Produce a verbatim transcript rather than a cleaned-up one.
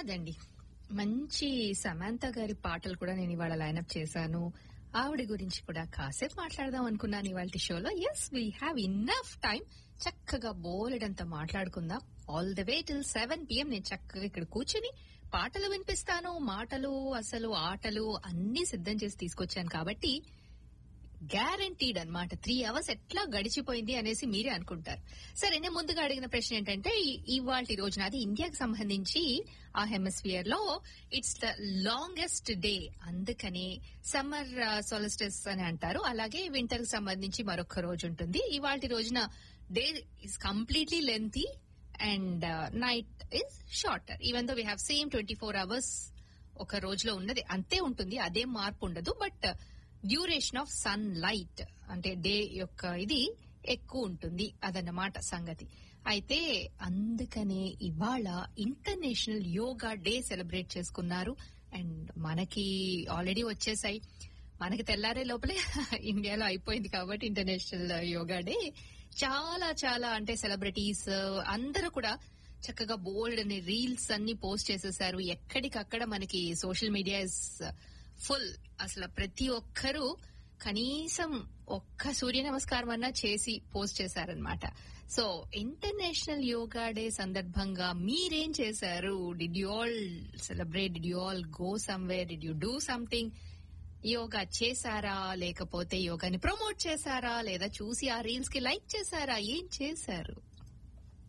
అదండి మంచి సమాంత గారి పాటలు కూడా నేను ఇవాళ లైనప్ చేశాను. ఆవిడ గురించి కూడా కాసేపు మాట్లాడదాం అనుకున్నాను ఇవాళ షోలో. Yes we have enough time. చక్కగా బోలెడంతా మాట్లాడుకుందాం. All the way till seven PM నేను చక్కగా ఇక్కడ కూర్చుని పాటలు వినిపిస్తాను. మాటలు అసలు ఆటలు అన్ని సిద్ధం చేసి తీసుకొచ్చాను కాబట్టి గ్యారంటీడ్ అన్నమాట. త్రీ అవర్స్ ఎట్లా గడిచిపోయింది అనేసి మీరే అనుకుంటారు. సరే, నేను ముందుగా అడిగిన ప్రశ్న ఏంటంటే ఇవాళ రోజున అది ఇండియాకి సంబంధించి ఆ హెమిస్ఫియర్ లో ఇట్స్ ద లాంగెస్ట్ డే, అందుకని సమ్మర్ సోలస్టిస్ అని అంటారు. అలాగే వింటర్ కి సంబంధించి మరొక రోజు ఉంటుంది. ఇవాళ రోజున day is completely lengthy and night is shorter. Even though we have same twenty four hours ఒక రోజులో ఉన్నది అంతే ఉంటుంది, అదేం మార్పు ఉండదు. But duration of sun light అంటే డే యొక్క ఇది ఎక్కువ ఉంటుంది, అదన్నమాట సంగతి. అయితే అందుకనే ఇవాళ ఇంటర్నేషనల్ యోగా డే సెలబ్రేట్ చేసుకున్నారు. అండ్ మనకి ఆల్రెడీ వచ్చేసాయి, మనకి తెల్లారే లోపలే ఇండియాలో అయిపోయింది కాబట్టి ఇంటర్నేషనల్ యోగా డే. చాలా చాలా అంటే సెలబ్రిటీస్ అందరూ కూడా చక్కగా బోల్డ్ అనే రీల్స్ అన్ని పోస్ట్ చేసేసారు. ఎక్కడికక్కడ మనకి సోషల్ మీడియా ఇస్ ఫుల్. అసలు ప్రతి ఒక్కరూ కనీసం ఒక్క సూర్య నమస్కారం అన్నా చేసి పోస్ట్ చేశారనమాట. సో ఇంటర్నేషనల్ యోగా డే సందర్భంగా మీరేం చేశారు? Did you all celebrate? Did you all go somewhere? Did you do something? Yoga చేశారా, లేకపోతే యోగాని ప్రమోట్ చేశారా, లేదా చూసి ఆ రీల్స్ కి లైక్ చేశారా? ఏం చేశారు?